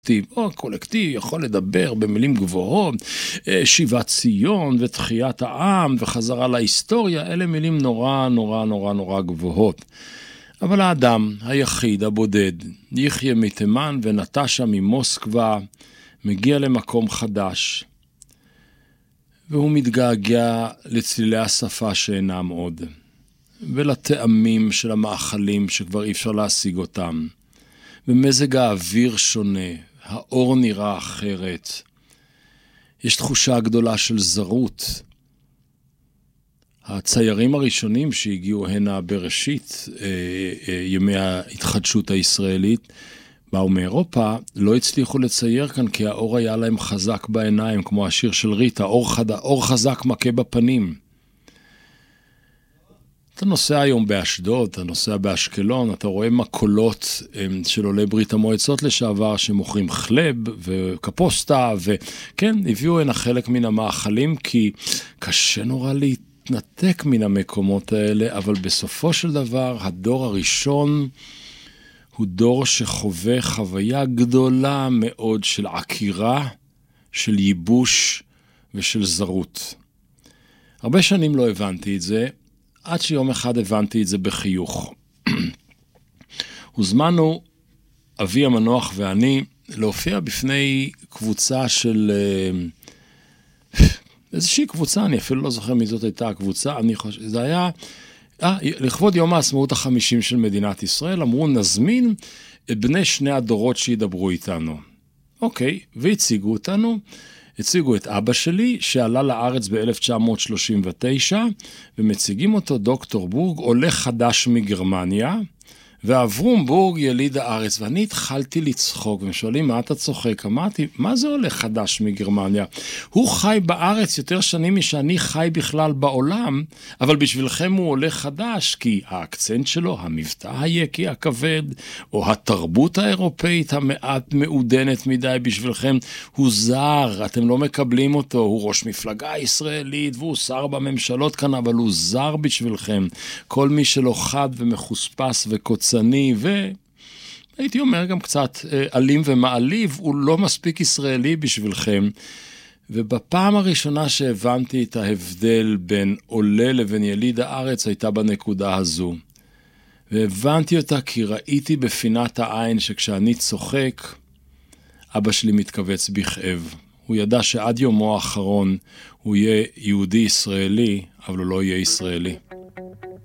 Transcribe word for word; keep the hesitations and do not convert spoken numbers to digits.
או קולקטיב יכול לדבר במילים גבוהות, שיבת ציון ותחיית העם וחזרה להיסטוריה, אלה מילים נורא נורא נורא נורא גבוהות. אבל האדם היחיד הבודד, יחיה מתימן ונטשה ממוסקבה, מגיע למקום חדש, והוא מתגעגע לצלילי השפה שאינם עוד, ולטעמים של המאכלים שכבר אי אפשר להשיג אותם, ומזג האוויר שונה, האור נראה אחרת, יש תחושה גדולה של זרות. הציירים הראשונים שהגיעו הנה בראשית ימי ההתחדשות הישראלית, באו מאירופה, לא הצליחו לצייר כאן כי האור היה להם חזק בעיניים, כמו השיר של ריטה, אור, חד... אור חזק מכה בפנים. אתה נוסע היום באשדוד, אתה נוסע באשקלון, אתה רואה מקולות של עולי ברית המועצות לשעבר שמוכרים חלב וקפוסטה, וכן, הביאו הנה חלק מן המאכלים, כי קשה נורא להתנתק מן המקומות האלה, אבל בסופו של דבר הדור הראשון הוא דור שחווה חוויה גדולה מאוד של עקירה, של ייבוש ושל זרות. הרבה שנים לא הבנתי את זה, עד שיום אחד הבנתי את זה בחיוך. הוזמנו, אבי המנוח ואני, להופיע בפני קבוצה של... איזושהי קבוצה, אני אפילו לא זוכר מי זאת הייתה הקבוצה, אני חושב, זה היה... אה, לכבוד יום העצמאות החמישים של מדינת ישראל, אמרו נזמין את בני שני הדורות שידברו איתנו. אוקיי, והציגו אותנו, הציגו את אבא שלי שעלה לארץ ב-אלף תשע מאות שלושים ותשע, ומציגים אותו דוקטור בורג, עולה חדש מגרמניה, ואברום בורג יליד הארץ, ואני התחלתי לצחוק, ושואלים מה אתה צוחק? אמרתי, מה זה עולה חדש מגרמניה? הוא חי בארץ יותר שנים משאני חי בכלל בעולם, אבל בשבילכם הוא עולה חדש, כי האקצנט שלו, המבטא היקי הכבד, או התרבות האירופאית המעט מעודנת מדי בשבילכם, הוא זר, אתם לא מקבלים אותו, הוא ראש מפלגה ישראלית, והוא שר בממשלות כאן, אבל הוא זר בשבילכם. כל מי שלא חד ומחוספס וקוצר, אני, והייתי אומר גם קצת אלים ומעליב, הוא לא מספיק ישראלי בשבילכם. ובפעם הראשונה שהבנתי את ההבדל בין עולה לבין יליד הארץ, הייתה בנקודה הזו. והבנתי אותה כי ראיתי בפינת העין שכשאני צוחק, אבא שלי מתכווץ בכאב. הוא ידע שעד יומו האחרון הוא יהיה יהודי ישראלי, אבל הוא לא יהיה ישראלי.